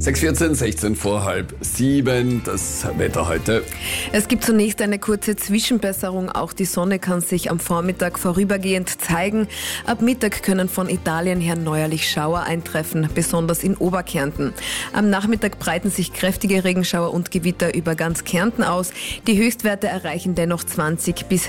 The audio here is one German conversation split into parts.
6:14, 16 vor halb 7, das Wetter heute. Es gibt zunächst eine kurze Zwischenbesserung. Auch die Sonne kann sich am Vormittag vorübergehend zeigen. Ab Mittag können von Italien her neuerlich Schauer eintreffen, besonders in Oberkärnten. Am Nachmittag breiten sich kräftige Regenschauer und Gewitter über ganz Kärnten aus. Die Höchstwerte erreichen dennoch 20 bis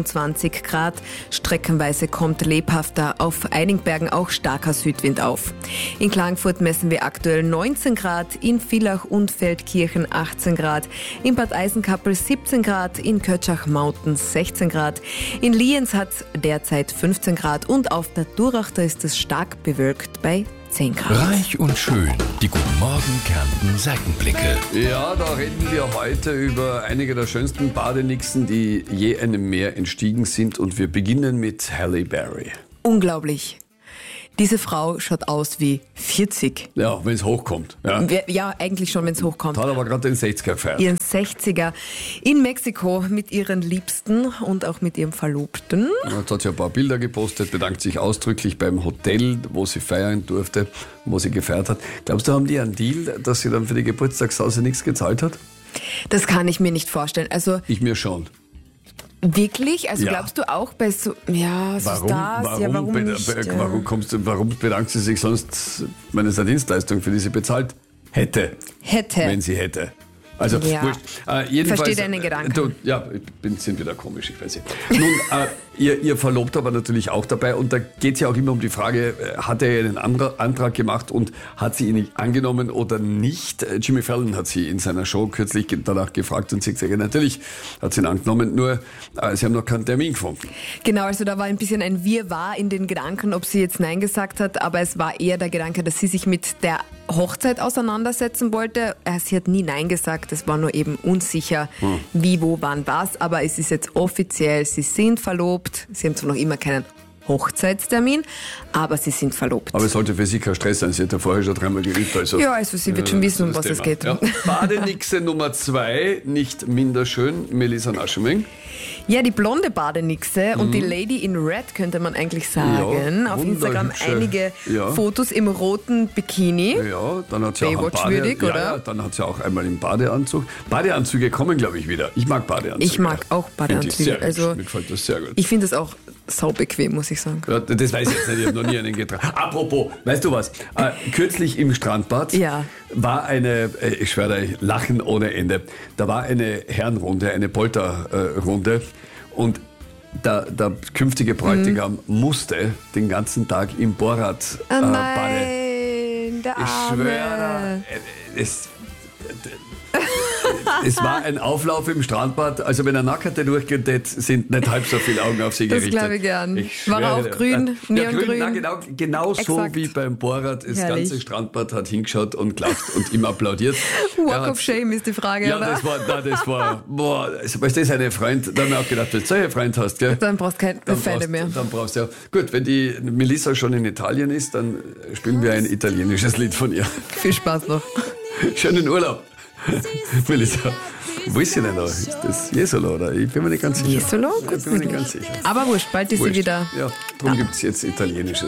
27 Grad. Streckenweise kommt lebhafter, auf einigen Bergen auch starker Südwind auf. In Klagenfurt messen wir aktuell 19 Grad, in Villach und Feldkirchen 18 Grad, in Bad Eisenkappel 17 Grad, in Kötschach-Mauten 16 Grad, in Lienz hat derzeit 15 Grad und auf der Durachter ist es stark bewölkt bei 10 Grad. Reich und schön, die Guten Morgen Kärnten Seitenblicke. Ja, da reden wir heute über einige der schönsten Badenixen, die je einem Meer entstiegen sind, und wir beginnen mit Halle Berry. Unglaublich. Diese Frau schaut aus wie 40. Ja, wenn es hochkommt. Ja. Ja, eigentlich schon, wenn es hochkommt. Hat aber gerade den 60er gefeiert. Ihren 60er in Mexiko mit ihren Liebsten und auch mit ihrem Verlobten. Jetzt hat sie ein paar Bilder gepostet, bedankt sich ausdrücklich beim Hotel, wo sie feiern durfte, wo sie gefeiert hat. Glaubst du, haben die einen Deal, dass sie dann für die Geburtstagssause nichts gezahlt hat? Das kann ich mir nicht vorstellen. Also Ich mir schon. wirklich? Also Ja. glaubst du auch bei so, ja, so Warum, Stars? Ja, warum nicht? warum bedankt sie sich sonst, wenn es eine Dienstleistung, für die sie bezahlt hätte, Hätte. wenn sie hätte? Also, Ja. wurscht. Jedenfalls, Verstehe deine Gedanken. Sind wieder komisch, ich weiß nicht. Nun, ihr Verlobter war natürlich auch dabei, und da geht es ja auch immer um die Frage, hat er einen Antrag gemacht und hat sie ihn nicht angenommen oder nicht? Jimmy Fallon hat sie in seiner Show kürzlich danach gefragt und sie hat gesagt, ja, natürlich hat sie ihn angenommen, nur sie haben noch keinen Termin gefunden. Genau, also da war ein bisschen ein Wirrwarr in den Gedanken, ob sie jetzt Nein gesagt hat, aber es war eher der Gedanke, dass sie sich mit der Hochzeit auseinandersetzen wollte. Sie hat nie Nein gesagt, es war nur eben unsicher, wie, wo, wann, was, aber es ist jetzt offiziell, sie sind verlobt, sie haben zwar noch immer keinen Hochzeitstermin, aber sie sind verlobt. Aber es sollte für sie kein Stress sein, sie hat ja vorher schon dreimal geübt. Also, Ja, also sie wird schon wissen, um was es geht. Ja. Badenixe Nummer 2, nicht minder schön, Melissa Naschemeng. Ja, die blonde Badenixe und die Lady in Red, könnte man eigentlich sagen. Ja, Auf Instagram wunderhübsche. einige Ja. Fotos im roten Bikini. Ja, dann hat sie auch einen Baywatch-würdig, oder? Ja, dann hat sie auch einmal im Badeanzug. Badeanzüge kommen, glaube ich, wieder. Ich mag Badeanzüge. Ich mag auch Badeanzüge. Finde ich sehr Also, hübsch. Mir gefällt das sehr gut. Ich finde es auch sau bequem, muss ich sagen. Ja, das weiß ich jetzt nicht, ich habe noch nie einen getragen. Apropos, weißt du was? Kürzlich im Strandbad Ja. war eine, ich schwöre dir, Lachen ohne Ende. Da war eine Herrenrunde, eine Polterrunde, und der künftige Bräutigam musste den ganzen Tag im Borat Oh baden. nein, der Ich Arme. schwöre, es war ein Auflauf im Strandbad. Also wenn er Nackerte durchgeht, sind nicht halb so viele Augen auf sie Das gerichtet. glaube ich gern. Ich War er schwöre auch dir. grün? Ja, Neongrün? grün, genau so Exakt. wie beim Borat. Das Herrlich. ganze Strandbad hat hingeschaut und gelacht und ihm applaudiert. Walk of Shame ist die Frage, Ja, oder? das war, boah, also, weißt du, seine Freund, da haben wir auch gedacht, wenn du solche Freund hast, gell? Dann brauchst du keine Feinde mehr. Dann brauchst du ja. Gut, wenn die Melissa schon in Italien ist, dann spielen wir ein italienisches Lied von ihr. Viel Spaß noch. Schönen Urlaub, Melissa. Wo ist sie denn da? Ist das Jesolo, oder? Ich bin mir nicht ganz sicher. Jesolo? Ich bin mir nicht ganz sicher. Aber wurscht, bald ist sie Wurscht. wieder. Ja, darum gibt es jetzt italienisches